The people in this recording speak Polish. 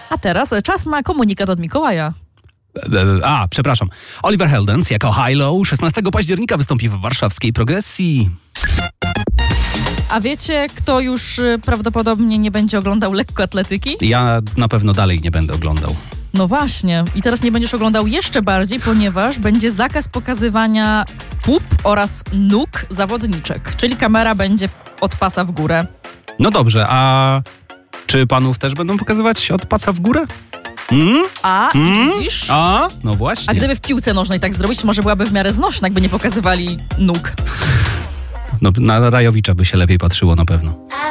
A teraz czas na komunikat od Mikołaja. Przepraszam. Oliver Heldens jako Hilo 16 października wystąpi w warszawskiej Progresji. A wiecie, kto już prawdopodobnie nie będzie oglądał lekkoatletyki? Ja na pewno dalej nie będę oglądał. No właśnie. I teraz nie będziesz oglądał jeszcze bardziej, ponieważ będzie zakaz pokazywania pup oraz nóg zawodniczek. Czyli kamera będzie od pasa w górę. No dobrze, a czy panów też będą pokazywać od pasa w górę? Widzisz? No właśnie. A gdyby w piłce nożnej tak zrobić, to może byłaby w miarę znośna, jakby nie pokazywali nóg. No, na Rajowicza by się lepiej patrzyło na pewno.